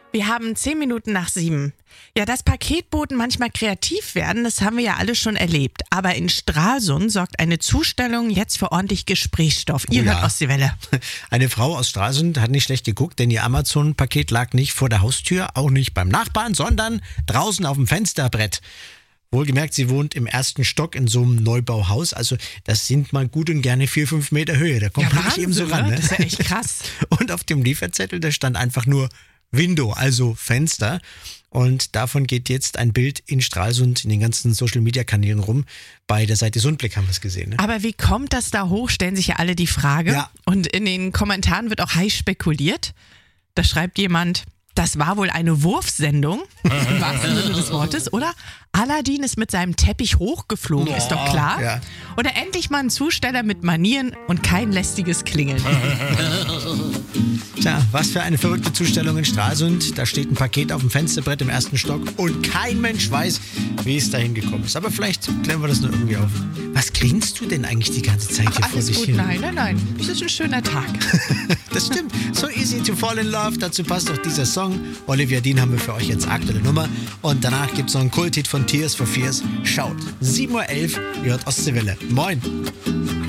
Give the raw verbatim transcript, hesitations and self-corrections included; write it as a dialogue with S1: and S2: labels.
S1: Wir haben zehn Minuten nach sieben. Ja, dass Paketboten manchmal kreativ werden, das haben wir ja alle schon erlebt. Aber in Stralsund sorgt eine Zustellung jetzt für ordentlich Gesprächsstoff. Ihr
S2: Oh
S1: hört
S2: ja.
S1: Ostseewelle.
S2: Eine Frau aus Stralsund hat nicht schlecht geguckt, denn ihr Amazon-Paket lag nicht vor der Haustür, auch nicht beim Nachbarn, sondern draußen auf dem Fensterbrett. Wohlgemerkt, sie wohnt im ersten Stock in so einem Neubauhaus. Also das sind mal gut und gerne vier, fünf Meter Höhe. Da kommt man nicht eben so ran.
S1: ne?
S2: Ne?
S1: Das ist ja echt krass.
S2: Und auf dem Lieferzettel, da stand einfach nur Window, also Fenster. Und davon geht jetzt ein Bild in Stralsund in den ganzen Social-Media-Kanälen rum. Bei der Seite Sundblick haben wir es gesehen. Ne?
S1: Aber wie kommt das da hoch, stellen sich ja alle die Frage.
S2: Ja.
S1: Und in den Kommentaren wird auch heiß spekuliert. Da schreibt jemand, das war wohl eine Wurfsendung, im wahrsten Sinne des Wortes, oder? Aladdin ist mit seinem Teppich hochgeflogen, ist doch klar.
S2: Ja.
S1: Oder endlich mal ein Zusteller mit Manieren und kein lästiges Klingeln.
S2: Tja, was für eine verrückte Zustellung in Stralsund. Da steht ein Paket auf dem Fensterbrett im ersten Stock und kein Mensch weiß, wie es dahin gekommen ist. Aber vielleicht klären wir das nur irgendwie auf. Was grinst du denn eigentlich die ganze Zeit hier
S1: Ach,
S2: vor
S1: alles
S2: dich
S1: gut,
S2: hin?
S1: nein, nein, nein. Es ist ein schöner Tag.
S2: Das stimmt. So easy to fall in love. Dazu passt auch dieser Song. Olivia Dean haben wir für euch jetzt aktuelle Nummer. Und danach gibt es noch einen Kulthit von Tears for Fears. Schaut. sieben Uhr elf, ihr hört Ostseewelle. Moin.